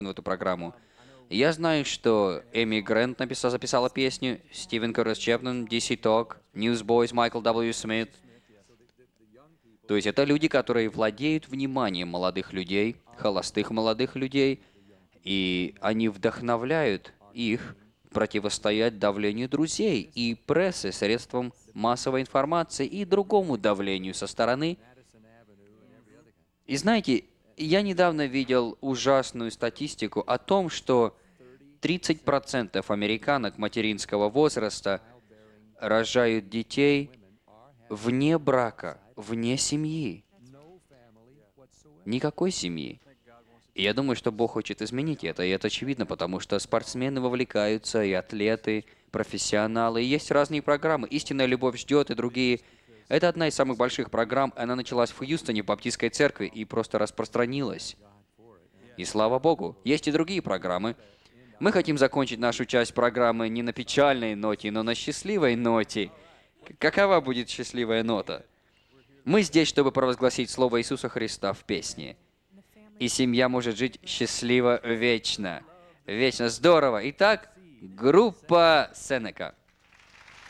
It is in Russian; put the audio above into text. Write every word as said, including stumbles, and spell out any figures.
в эту программу. Я знаю, что Эми Грант написала, записала песню, Стивен Curtis Чепмен, ди си Talk, Newsboys, Майкл дабл ю. Смит. То есть это люди, которые владеют вниманием молодых людей, холостых молодых людей, и они вдохновляют их противостоять давлению друзей и прессы, средствам массовой информации и другому давлению со стороны. И знаете, я недавно видел ужасную статистику о том, что тридцать процентов американок материнского возраста рожают детей вне брака, вне семьи. Никакой семьи. И я думаю, что Бог хочет изменить это, и это очевидно, потому что спортсмены вовлекаются, и атлеты, профессионалы, и есть разные программы. «Истинная любовь ждет» и другие. Это одна из самых больших программ, она началась в Хьюстоне, в Баптистской церкви, и просто распространилась. И слава Богу, есть и другие программы. Мы хотим закончить нашу часть программы не на печальной ноте, но на счастливой ноте. К- Какова будет счастливая нота? Мы здесь, чтобы провозгласить Слово Иисуса Христа в песне. И семья может жить счастливо вечно. Вечно здорово. Итак, группа Сенека.